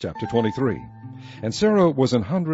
Chapter 23. And Sarah was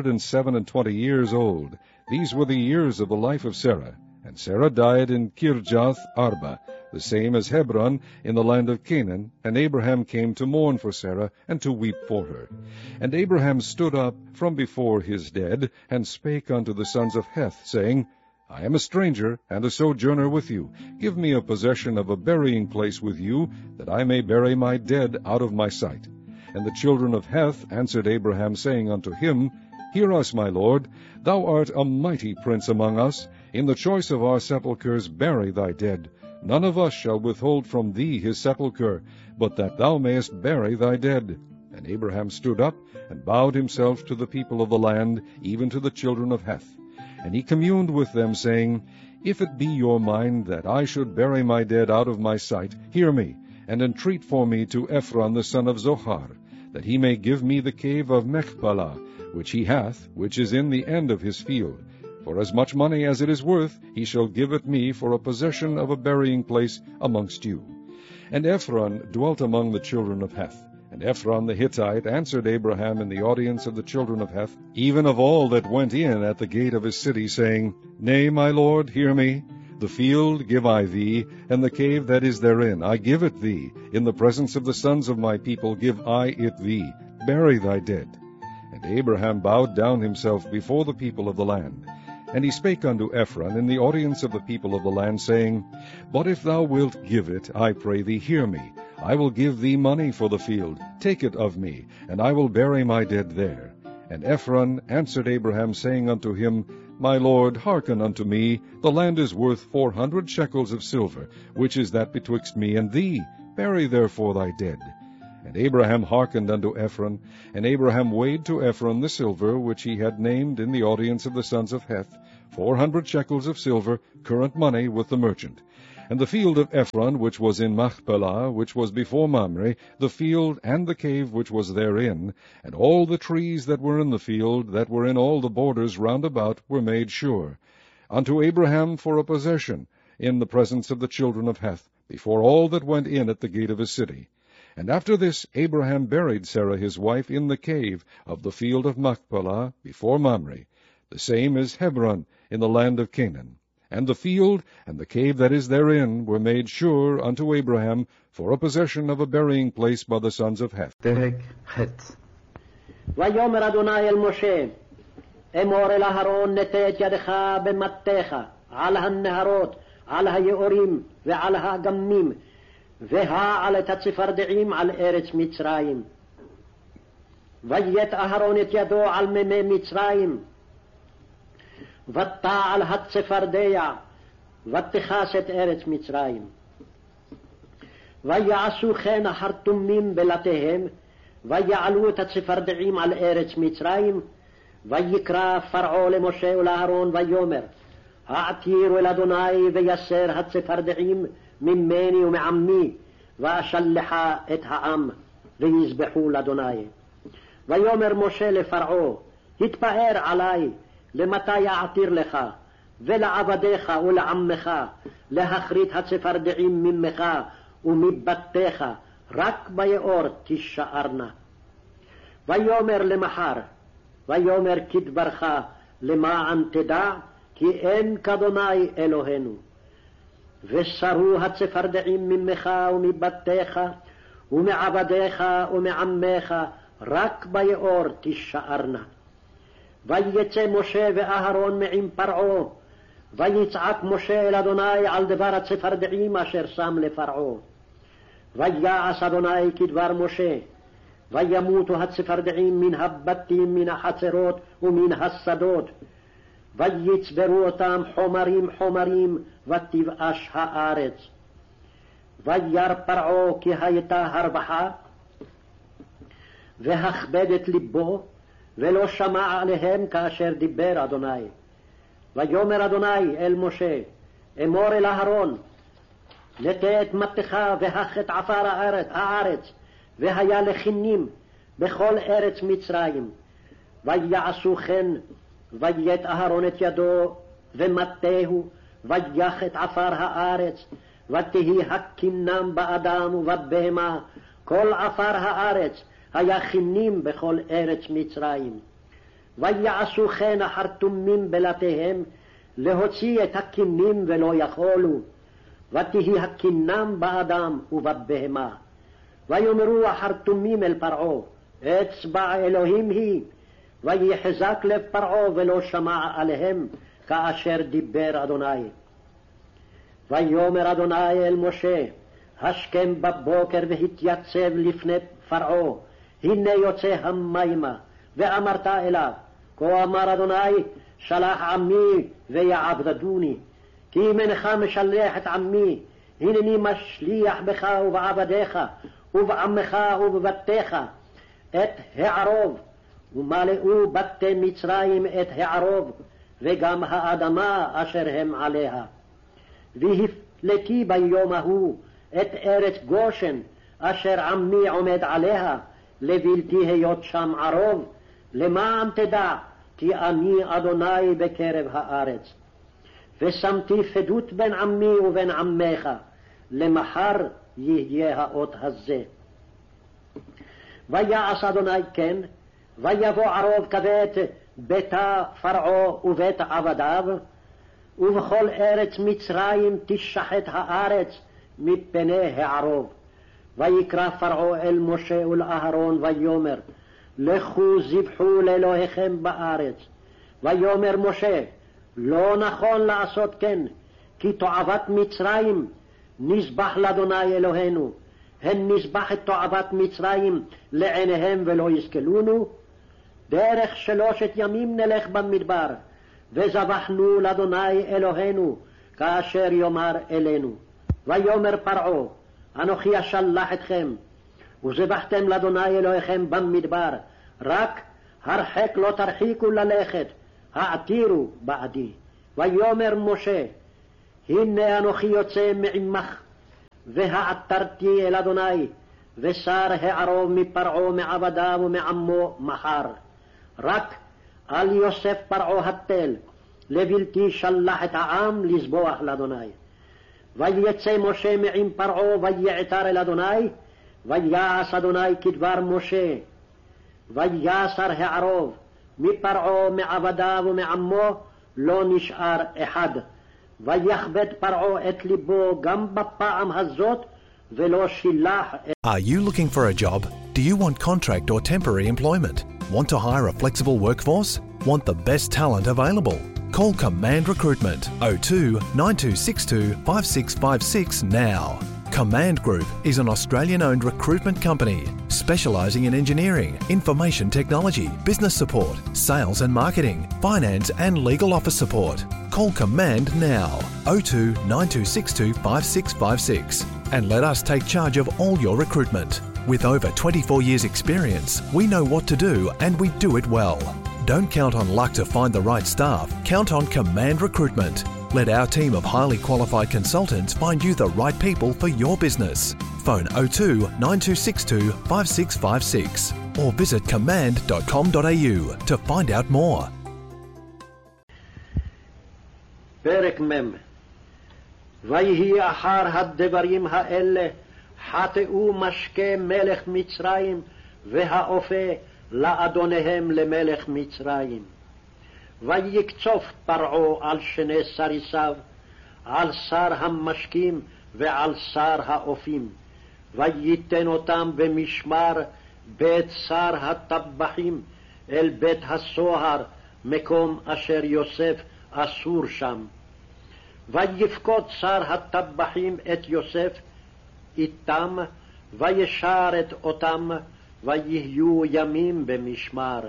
127 old. These were the years of the life of Sarah. And Sarah died in Kirjath Arba, the same as Hebron, in the land of Canaan. And Abraham came to mourn for Sarah, and to weep for her. And Abraham stood up from before his dead, and spake unto the sons of Heth, saying, I am a stranger, and a sojourner with you. Give me a possession of a burying place with you, that I may bury my dead out of my sight. And the children of Heth answered Abraham, saying unto him, Hear us, my lord, thou art a mighty prince among us. In the choice of our sepulchres bury thy dead. None of us shall withhold from thee his sepulchre, but that thou mayest bury thy dead. And Abraham stood up, and bowed himself to the people of the land, even to the children of Heth. And he communed with them, saying, If it be your mind that I should bury my dead out of my sight, hear me, and entreat for me to Ephron the son of Zohar, that he may give me the cave of Machpelah, which he hath, which is in the end of his field. For as much money as it is worth, he shall give it me for a possession of a burying place amongst you. And Ephron dwelt among the children of Heth. And Ephron the Hittite answered Abraham in the audience of the children of Heth, even of all that went in at the gate of his city, saying, Nay, my lord, hear me. The field give I thee, and the cave that is therein, I give it thee. In the presence of the sons of my people give I it thee. Bury thy dead. And Abraham bowed down himself before the people of the land. And he spake unto Ephron in the audience of the people of the land, saying, But if thou wilt give it, I pray thee, hear me. I will give thee money for the field. Take it of me, and I will bury my dead there. And Ephron answered Abraham, saying unto him, My lord, hearken unto me. The land is worth 400 shekels of silver, which is that betwixt me and thee. Bury therefore thy dead. And Abraham hearkened unto Ephron, and Abraham weighed to Ephron the silver which he had named in the audience of the sons of Heth, 400 shekels of silver, current money with the merchant. And the field of Ephron, which was in Machpelah, which was before Mamre, the field and the cave which was therein, and all the trees that were in the field, that were in all the borders round about, were made sure, unto Abraham for a possession, in the presence of the children of Heth, before all that went in at the gate of his city. And after this Abraham buried Sarah his wife in the cave of the field of Machpelah, before Mamre. The same is Hebron, in the land of Canaan. And the field and the cave that is therein were made sure unto Abraham for a possession of a burying place by the sons of Heth. פרק ח' ויאמר אדוני אל משה, אמור אל אהרון, נטה את ידך במטתך על הנהרות, על היאורים ועל האגמים, והעל את הצפרדעים על ארץ מצרים. ויית אהרון את ידו על מימי מצרים, ותעל הצפרדע, ותכס את ארץ מצרים. ויעשו כן החרטומים בלתיהם, ויעלו את הצפרדעים על ארץ מצרים. ויקרא פרעה למשה ולאהרון ויאמר, העתירו אל אדוני ויסר הצפרדעים ממני ומעמי, ואשלחה את העם ויזבחו לאדוני. ויאמר משה לפרעה, התפאר עלי, למתי אעתיר לך ולעבדיך ולעמך להכרית הצפרדעים ממך ומבתיך, רק ביאור תישארנה. ויאמר למחר, ויאמר כדברך, למען תדע כי אין כאדוני אלוהינו. וסרו הצפרדעים ממך ומבתיך ומעבדיך ומעמך, רק ביאור תישארנה. ויצא משה ואהרון מעם פרעה, ויצעק משה אל אדוני על דבר הצפרדעים אשר שם לפרעה. ויעש אדוני כדבר משה, וימותו הצפרדעים מן הבתים, מן החצרות ומן השדות, ויצברו אותם חומרים חומרים, ותבאש הארץ. וירא פרעה כי הייתה הרווחה, והכבד את ליבו, ולא שמע עליהם כאשר דיבר אדוני. ויאמר אדוני אל משה, אמור אל אהרון, נטה את מטתך והך את עפר הארץ, והיה לכינים בכל ארץ מצרים. ויעשו כן, ויית אהרון את ידו ומטהו, ויך את עפר הארץ, ותהי הכינם באדם ובבהמה, כל עפר הארץ, היה חינים בכל ארץ מצרים. ויעשו כן החרטומים בלתיהם, להוציא את הקינים ולא יכולו, ותהי הקינם באדם ובבהמה. ויאמרו החרטומים אל פרעה, אצבע אלוהים היא, ויחזק לב פרעה ולא שמע עליהם, כאשר דיבר אדוני. ויאמר אדוני אל משה, השכם בבוקר והתייצב לפני פרעה, הנה יוצא המימה, ואמרת אליו, כה אמר אדוני, שלח עמי ויעבדוני, כי אם אינך משלח את עמי, הנני משליח בך ובעבדיך, ובעמך ובבתיך, את הערוב, ומלאו בתי מצרים את הערוב, וגם האדמה אשר הם עליה. והפלתי ביום ההוא את ארץ גושן, אשר עמי עומד עליה, לבלתי היות שם ערוב, למען תדע, כי אני אדוני בקרב הארץ. ושמתי פדות בין עמי ובין עמך, למחר יהיה האות הזה. ויעש אדוני כן, ויבוא ערוב כבית ביתה פרעה ובית עבדיו, ובכל ארץ מצרים תשחט הארץ מפני הערוב. ויקרא פרעה אל משה ולאהרון ויאמר, לכו זבחו לאלוהיכם בארץ. ויאמר משה, לא נכון לעשות כן, כי תועבת מצרים נזבח לאדוני אלוהינו, הן נזבח את תועבת מצרים לעיניהם ולא יסכלונו. דרך 3 ימים נלך במדבר, וזבחנו לאדוני אלוהינו, כאשר יאמר אלינו. ויאמר פרעה, אנוכי אשלח אתכם, וזבחתם לאדוני אלוהיכם במדבר, רק הרחק לא תרחיקו ללכת, העתירו בעדי. ויאמר משה, הנה אנוכי יוצא מעמך, והעתרתי אל אדוני, ושר הערוב מפרעה מעבדיו ומעמו מחר. רק על יוסף פרעה התל, לבלתי שלח את העם לזבוח לאדוני. ויצא משה מעם פרעה ויעתר אל אדוני, ויעש אדוני כדבר משה. ויסר הערוב מפרעה מעבדיו ומעמו, לא נשאר אחד. ויכבד פרעה את ליבו גם בפעם הזאת, ולא שילח. Are you looking for a job? Do you want contract or temporary employment? Want to hire a flexible workforce? Want the best talent available? Call Command Recruitment 02 9262 5656 now. Command Group is an Australian-owned recruitment company specialising in engineering, information technology, business support, sales and marketing, finance and legal office support. Call Command now 02 9262 5656 and let us take charge of all your recruitment. With over 24 years experience, we know what to do and we do it well. Don't count on luck to find the right staff. Count on Command Recruitment. Let our team of highly qualified consultants find you the right people for your business. Phone 02 9262 5656 or visit command.com.au to find out more. פרק מ'. ויהי אחר הדברים האלה, חטאו משקה מלך מצרים והאופה לאדוניהם למלך מצרים. ויקצוף פרעה על 2 סריסיו, על שר המשקים ועל שר האופים, וייתן אותם במשמר בית שר הטבחים אל בית הסוהר, מקום אשר יוסף אסור שם. ויפקוד שר הטבחים את יוסף איתם, וישרת אותם, ויהיו ימים במשמר.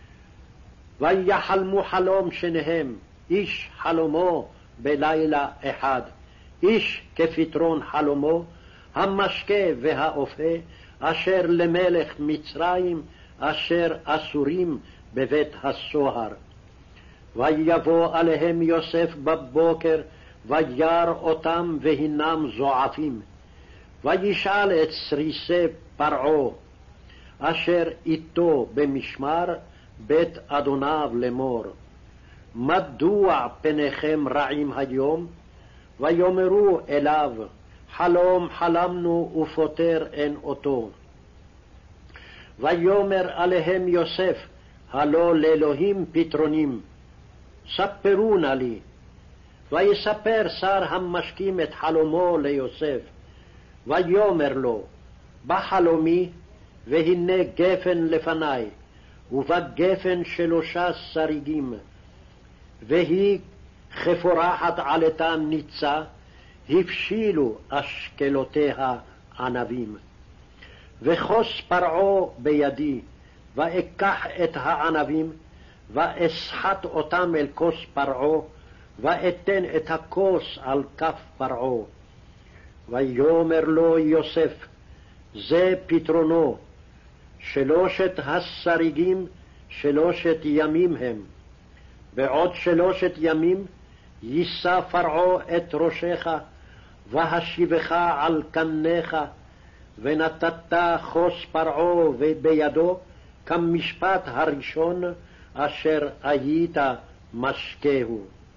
ויחלמו חלום שניהם, איש חלומו בלילה אחד, איש כפתרון חלומו, המשקה והאופה, אשר למלך מצרים, אשר אסורים בבית הסוהר. ויבוא עליהם יוסף בבוקר, וירא אותם והינם זועפים. וישאל את סריסי פרעה, אשר איתו במשמר בית אדוניו לאמור, מדוע פניכם רעים היום? ויאמרו אליו, חלום חלמנו ופותר אין אותו. ויאמר עליהם יוסף, הלא לאלוהים פתרונים, ספרו נא לי. ויספר שר המשקים את חלומו ליוסף, ויאמר לו, בחלומי, והנה גפן לפני, ובגפן 3 שריגים, והיא כפורחת עלתה ניצה, הבשילו אשכלותיה ענבים. וכוס פרעה בידי, ואקח את הענבים, ואסחט אותם אל כוס פרעה, ואתן את הכוס על כף פרעה. ויאמר לו יוסף, זה פתרונו, 3 השריגים 3 ימים הם. בעוד 3 ימים יישא פרעה את ראשך, והשיבך על קניך, ונתת כוס פרעה בידו, כמשפט הראשון אשר היית משקהו.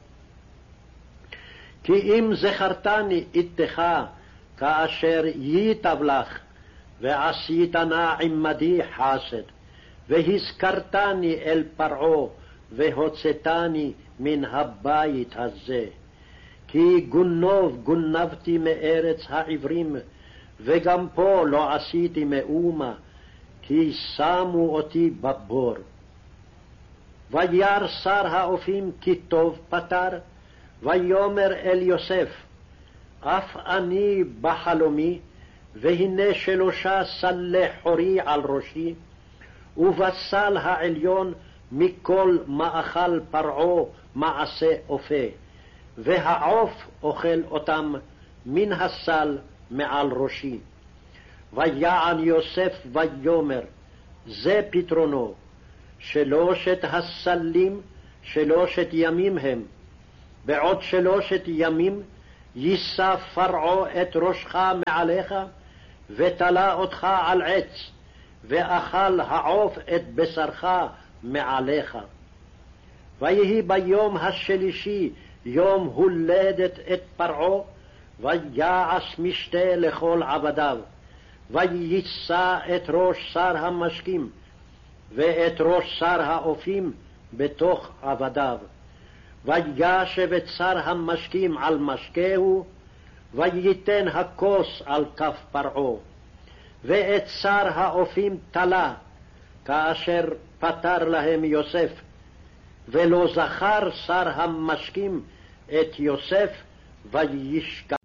כי אם זכרתני איתך כאשר ייטב לך, ועשית נא עמדי חסד, והזכרתני אל פרעה, והוצאתני מן הבית הזה. כי גונבתי מארץ העברים, וגם פה לא עשיתי מאומה, כי שמו אותי בבור. וירא שר האופים כי טוב פתר, ויאמר אל יוסף, אף אני בחלומי, והנה 3 סלי חורי על ראשי, ובסל העליון מכל מאכל פרעה מעשה אופה, והעוף אוכל אותם מן הסל מעל ראשי. ויען יוסף ויאמר, זה פתרונו, 3 הסלים 3 ימים הם. בעוד 3 ימים יישא פרעה את ראשך מעליך, ותלה אותך על עץ, ואכל העוף את בשרך מעליך. ויהי ביום השלישי יום הולדת את פרעה, ויעש משתה לכל עבדיו, ויישא את ראש שר המשקים, ואת ראש שר האופים בתוך עבדיו. וישב את שר המשקים על משקהו, וייתן הכוס על כף פרעה. ואת שר האופים תלה, כאשר פתר להם יוסף, ולא זכר שר המשקים את יוסף, וישכח.